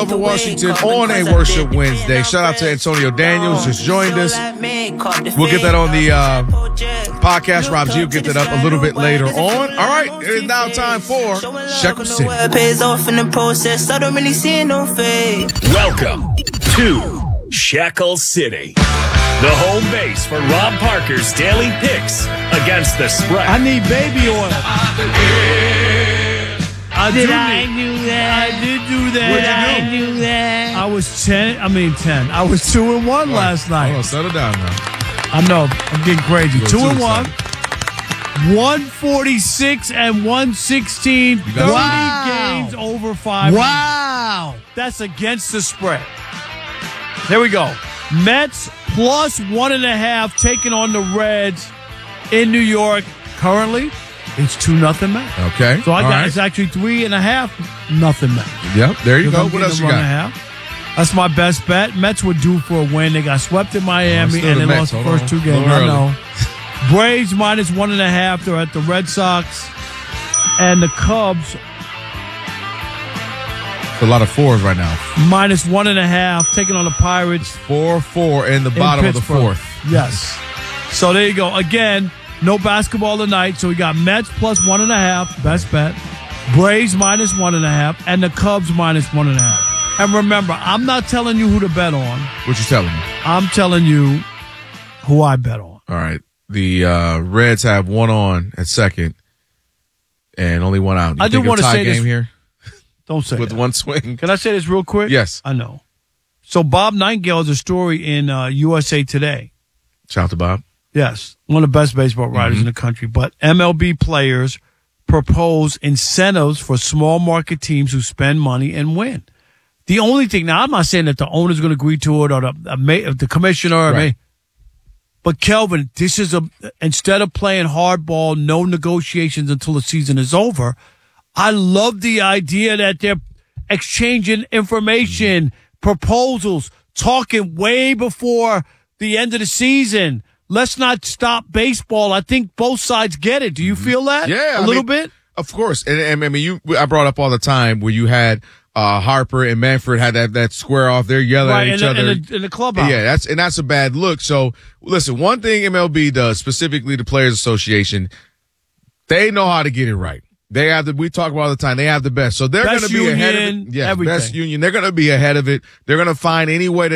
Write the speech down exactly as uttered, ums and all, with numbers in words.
of Washington on a Worship Wednesday. Shout out to Antonio Daniels, just joined us. We'll get that on the uh, podcast. Rob G will get that up a little bit later on. All right, it is now time for Shekel City. Welcome to Shekel City, the home base for Rob Parker's daily picks against the spread. I need baby oil. I Did do I need- do that? I did do that. Did I do that? I was ten. I mean ten. I was two and one last night. Hold on, settle down now. I know. I'm getting crazy. You're Two too and one. one forty-six and one sixteen. got thirty Wow. games over five. Wow. That's against the spread. There we go. Mets plus one and a half taking on the Reds in New York. Currently, it's two nothing Mets. Okay. So I all got right. it's actually three and a half nothing Mets. Yep, there you Because go. I'm What getting else a you run and a got? half. That's my best bet. Mets were due for a win. They got swept in Miami still and the they Mets. lost the Hold first on. two A games. little I early. know. Braves minus one and a half. They're at the Red Sox. And the Cubs A lot of fours right now. minus one and a half taking on the Pirates. Four, four in the in bottom of the Pittsburgh. fourth. Yes. So there you go. Again, no basketball tonight. So we got Mets plus one and a half. Best bet. Braves minus one and a half. And the Cubs minus one and a half. And remember, I'm not telling you who to bet on. What you telling me? I'm telling you who I bet on. All right. The uh, Reds have one on at second and only one out. You I do think a wanna tie say this- game here Don't say with that. one swing. Can I say this real quick? Yes. I know. So Bob Nightingale has a story in uh, U S A Today. Shout out to Bob. Yes, one of the best baseball writers Mm-hmm. in the country. But M L B players propose incentives for small market teams who spend money and win. The only thing, now I'm not saying that the owner's going to agree to it or the, the, ma- the commissioner, or Right. ma- but Kelvin, this is a, instead of playing hardball, no negotiations until the season is over. I love the idea that they're exchanging information, proposals, talking way before the end of the season. Let's not stop baseball. I think both sides get it. Do you feel that? Yeah. A I little mean, bit? Of course. And, and I mean, you, I brought up all the time where you had uh, Harper and Manfred had that, that square off. They're yelling Right, at in each the, other. in, the, in the clubhouse. Yeah, that's and that's a bad look. So listen, one thing M L B does, specifically the Players Association, they know how to get it right. They have the we talk about all the time. They have the best, so they're going Best to be ahead of union, it. Yeah, everything. best union. They're going to be ahead of it. They're going to find any way to